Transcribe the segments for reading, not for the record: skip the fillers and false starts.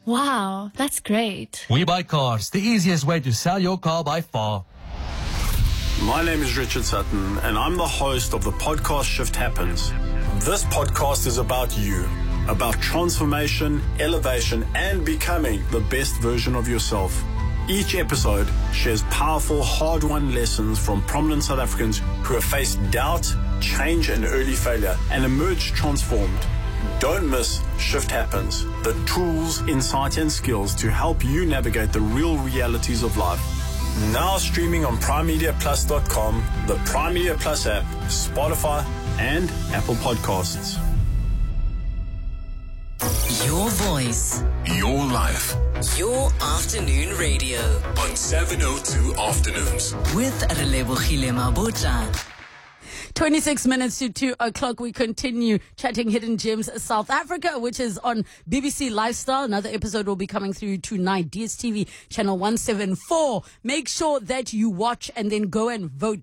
Wow, that's great. We Buy Cars, the easiest way to sell your car by far. My name is Richard Sutton, and I'm the host of the podcast Shift Happens. This podcast is about you, about transformation, elevation, and becoming the best version of yourself. Each episode shares powerful, hard-won lessons from prominent South Africans who have faced doubt, change, and early failure and emerged transformed. Don't miss Shift Happens, the tools, insight, and skills to help you navigate the real realities of life. Now streaming on PrimeMediaPlus.com, the Prime Media Plus app, Spotify, and Apple Podcasts. Your voice. Your life. Your afternoon radio. On 702 Afternoons. With Relebogile Mabotla. 26 minutes to 2 o'clock. We continue chatting Hidden Gems South Africa, which is on BBC Lifestyle. Another episode will be coming through tonight. DSTV channel 174. Make sure that you watch and then go and vote.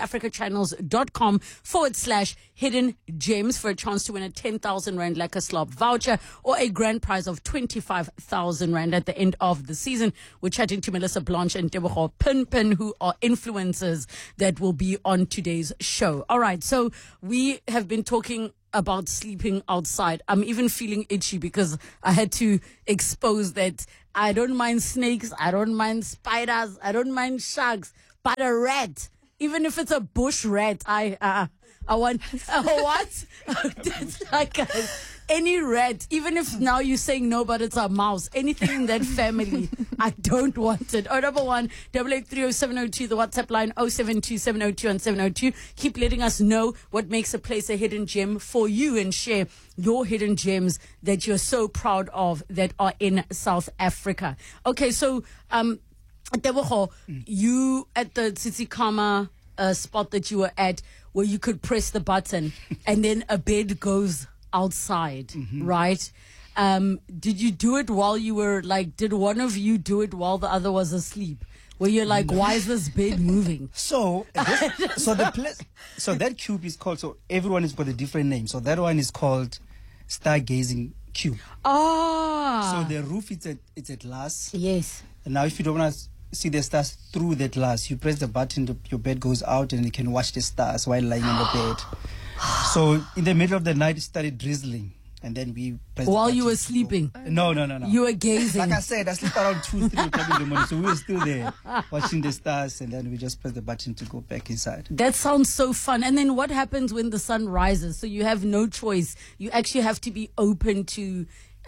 bbcafricachannels.com/Hidden Gems for a chance to win a 10,000 Rand Lekker Slob voucher or a grand prize of 25,000 Rand at the end of the season. We're chatting to Melissa Blanche and Tebogo Pinpin, who are influencers that will be on today's show. All right, so we have been talking about sleeping outside. I'm even feeling itchy because I had to expose that I don't mind snakes, I don't mind spiders, I don't mind sharks, but a rat, even if it's a bush rat, I want what? It's like any rat, even if now you're saying no, but it's a mouse, anything in that family, I don't want it. 011 883 0702, the WhatsApp line 072 702 and 702. Keep letting us know what makes a place a hidden gem for you and share your hidden gems that you're so proud of that are in South Africa. Okay, so Tebogo, you at the Tsitsikamma spot that you were at, where you could press the button and then a bed goes outside, right? Did you do it while you were did one of you do it while the other was asleep? Where you're like, why is this bed moving? So that cube is called, so everyone has got a different name. So that one is called Stargazing Cube. Ah. So the roof, it's a glass. Yes. And now if you don't want to see the stars through the glass, you press the button, your bed goes out and you can watch the stars while lying on the bed. So in the middle of the night, it started drizzling. And then we pressed while you were sleeping? No. You were gazing. Like I said, I slept around 2, 3 o'clock in the morning. So we were still there watching the stars, and then we just pressed the button to go back inside. That sounds so fun. And then what happens when the sun rises? So you have no choice. You actually have to be open to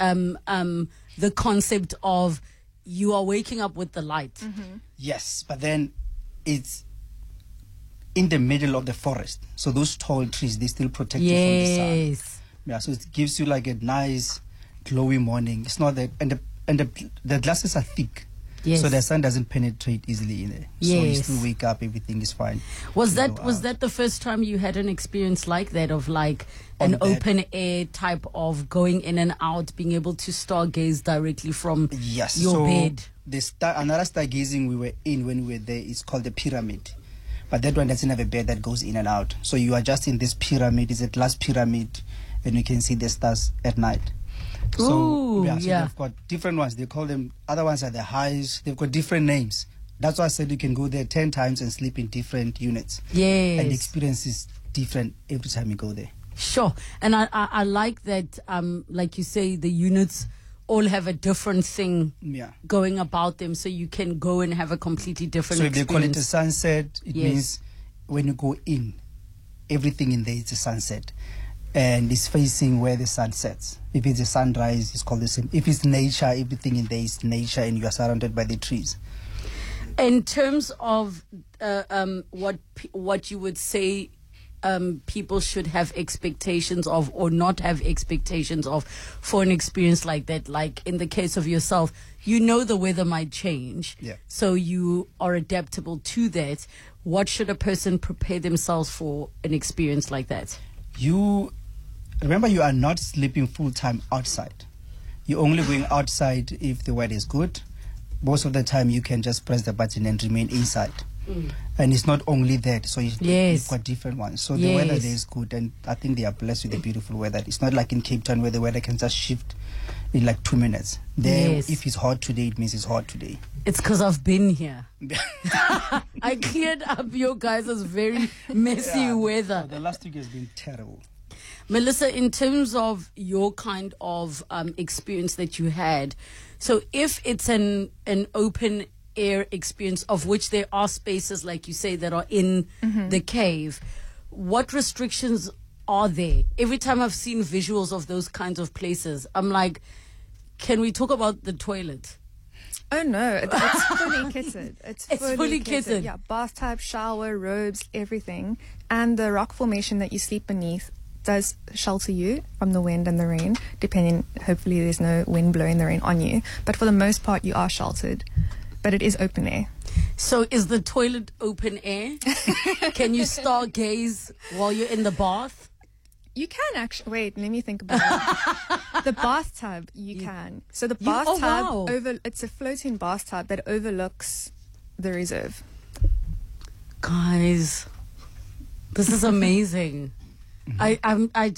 the concept of you are waking up with the light. Yes, but then it's in the middle of the forest. So those tall trees, they still protect you from the sun. Yeah, so it gives you like a nice glowy morning. It's not that, and the glasses are thick, so the sun doesn't penetrate easily in there. So you still wake up, everything is fine. Was that the first time you had an experience like that, of like an open air type of going in and out, being able to stargaze directly from your bed? Another stargazing we were in when we were there is called the pyramid. But that one doesn't have a bed that goes in and out. So you are just in this pyramid. It's a glass pyramid, and you can see the stars at night. So they've got different ones. They call them, other ones are the highs. They've got different names. That's why I said you can go there 10 times and sleep in different units. Yes. And the experience is different every time you go there. Sure. And I like that, like you say, the units all have a different thing going about them, so you can go and have a completely different experience. So if they call it a sunset, it means when you go in, everything in there is a sunset. And it's facing where the sun sets. If it's a sunrise, it's called the same. If it's nature, everything in there is nature, and you are surrounded by the trees. In terms of what you would say people should have expectations of or not have expectations of for an experience like that, like in the case of yourself, you know the weather might change, so you are adaptable to that. What should a person prepare themselves for an experience like that? Remember, you are not sleeping full-time outside. You're only going outside if the weather is good. Most of the time, you can just press the button and remain inside. And it's not only that, so Yes. you've got different ones. So the weather Yes. there is good, and I think they are blessed with the beautiful weather. It's not like in Cape Town where the weather can just shift in like 2 minutes. There, Yes. if it's hot today, it means it's hot today. It's because I've been here. I cleared up your guys' very messy weather. The last week has been terrible. Melissa, in terms of your kind of experience that you had, so if it's an open air experience, of which there are spaces, like you say, that are in the cave, what restrictions are there? Every time I've seen visuals of those kinds of places, I'm like, can we talk about the toilet? Oh no, it's fully kitted. It's fully kitted. Yeah, bathtub, shower, robes, everything. And the rock formation that you sleep beneath does shelter you from the wind and the rain, depending, hopefully there's no wind blowing the rain on you. But for the most part, you are sheltered. But it is open air. So is the toilet open air? Can you stargaze while you're in the bath? You can actually, wait, let me think about it. The bathtub, you can. So the bathtub, wow. it's a floating bathtub that overlooks the reserve. Guys, this is amazing. Okay, I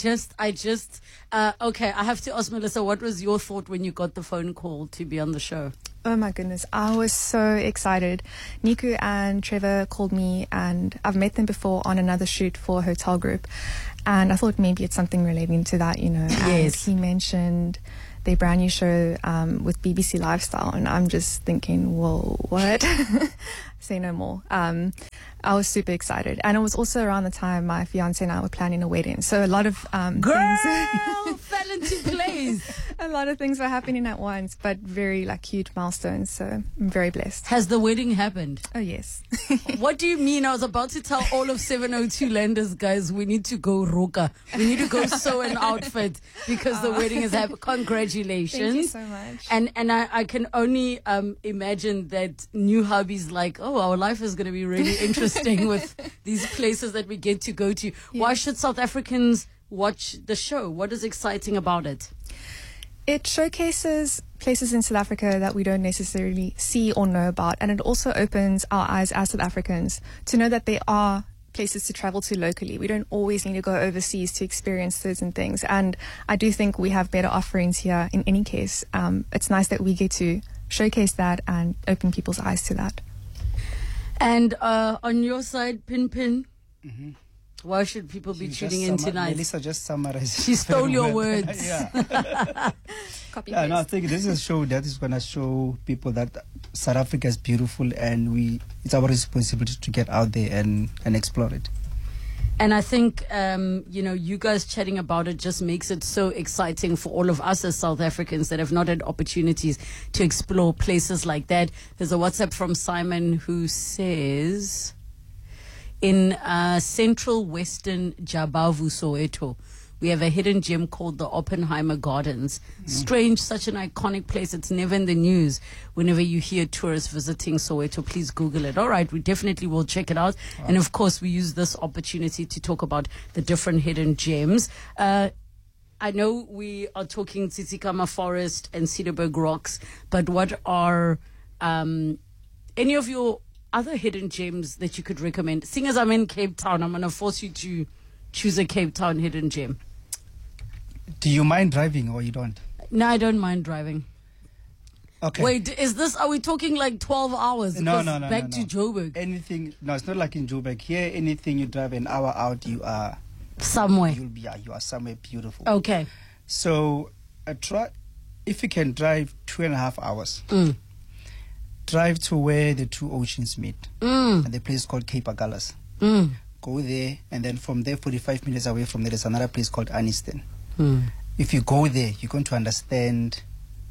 have to ask Melissa, what was your thought when you got the phone call to be on the show? Oh my goodness, I was so excited. Niku and Trevor called me, and I've met them before on another shoot for a hotel group, and I thought maybe it's something relating to that, And Yes. he mentioned their brand new show with BBC Lifestyle, and I'm just thinking, whoa, what? Say no more. I was super excited, and it was also around the time my fiance and I were planning a wedding, so a lot of Girl, things fell into place. a lot of things were happening at once, but very huge milestones, so I'm very blessed. Has the wedding happened? Oh yes. What do you mean? I was about to tell all of 702 Landers, guys, we need to go roka. We need to go sew an outfit because the wedding has happened. Congratulations. Thank you so much. And I can only imagine that new hubby's like, oh, our life is going to be really interesting with these places that we get to go to. Why should South Africans watch the show? What is exciting about it? It showcases places in South Africa that we don't necessarily see or know about, and it also opens our eyes as South Africans to know that there are places to travel to locally. We don't always need to go overseas to experience certain things, and I do think we have better offerings here in any case. It's nice that we get to showcase that and open people's eyes to that. And on your side, Pin, why should people be tuning in tonight? Melissa just summarized. She stole very your well. words. Copy Yeah, no, I paste. think this is a show that is going to show people that South Africa is beautiful, and it's our responsibility to get out there and explore it. And I think, you guys chatting about it just makes it so exciting for all of us as South Africans that have not had opportunities to explore places like that. There's a WhatsApp from Simon who says, in central western Jabavu, Soweto, we have a hidden gem called the Oppenheimer Gardens. Strange, such an iconic place. It's never in the news. Whenever you hear tourists visiting Soweto, please Google it. All right, we definitely will check it out. And of course, we use this opportunity to talk about the different hidden gems. I know we are talking Tsitsikamma Forest and Cedarburg Rocks, but what are any of your other hidden gems that you could recommend? Seeing as I'm in Cape Town, I'm going to force you to choose a Cape Town hidden gem. Do you mind driving or you don't? No, I don't mind driving. Okay. Wait, are we talking like 12 hours? No, Because no, no. Back no, to no. Joburg. Anything? No, it's not like in Joburg. Here, anything you drive an hour out, you are Somewhere. you are somewhere beautiful. Okay. So, if you can drive 2.5 hours, Mm. drive to where the two oceans meet, and the place called Cape Agulhas. Mm. Go there, and then from there, 45 minutes away from there, there's another place called Aniston. Mm. If you go there, you're going to understand.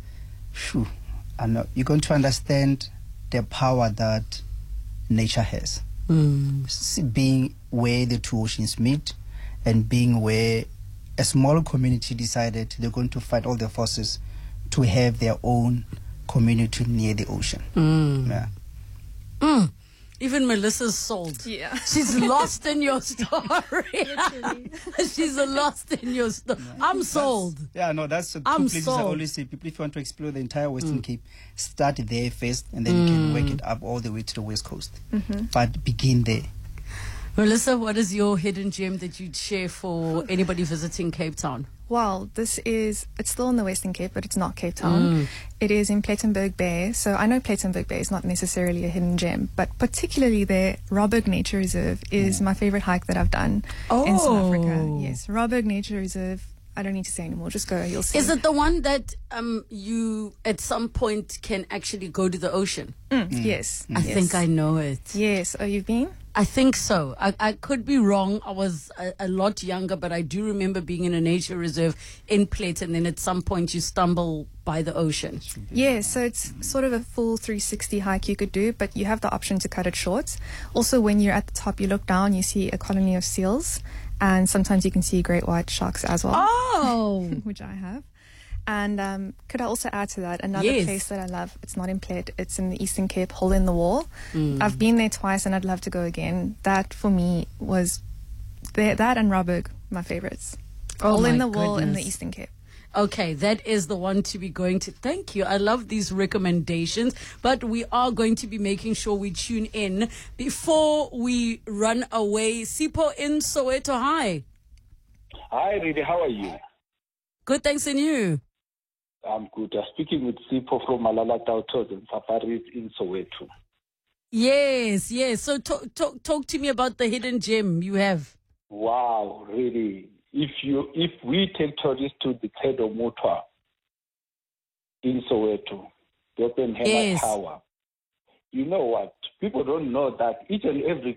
You're going to understand the power that nature has. Being where the two oceans meet, and being where a small community decided they're going to fight all their forces to have their own community near the ocean. Yeah. Even Melissa's sold. Yeah. She's lost in your story. She's lost in your story. I'm sold. That's two I'm places I sold. always say. People, if you want to explore the entire Western Cape, start there first, and then you can work it up all the way to the West Coast. But begin there. Melissa, what is your hidden gem that you'd share for anybody visiting Cape Town? Well, it's still in the Western Cape, but it's not Cape Town. It is in Plettenberg Bay. So I know Plettenberg Bay is not necessarily a hidden gem, but particularly there, Robberg Nature Reserve is my favorite hike that I've done in South Africa. Yes, Robberg Nature Reserve. I don't need to say anymore. Just go. You'll see. Is it the one that you at some point can actually go to the ocean? Yes. I think I know it. Yes. Oh, you've been? I think so. I could be wrong. I was a lot younger, but I do remember being in a nature reserve in Plett, and then at some point you stumble by the ocean. Yeah, so it's sort of a full 360 hike you could do, but you have the option to cut it short. Also, when you're at the top, you look down, you see a colony of seals, and sometimes you can see great white sharks as well. Oh! Which I have. And could I also add to that another place that I love? It's not in Plett. It's in the Eastern Cape, Hole in the Wall. I've been there twice, and I'd love to go again. That for me was that and Robberg, my favorites. Hole in the Wall in the Eastern Cape. Okay, that is the one to be going to. Thank you. I love these recommendations, but we are going to be making sure we tune in before we run away. Sipho in Soweto, hi. Hi, Ridi. How are you? Good, thanks, and you? I'm good. I'm speaking with Sipho from Malala Tautos and Safaris in Soweto. Yes. So talk to me about the hidden gem you have. Wow, really. If we take tourists to the Credo Mutwa in Soweto, the Oppenheimer Tower, you know what? People don't know that each and every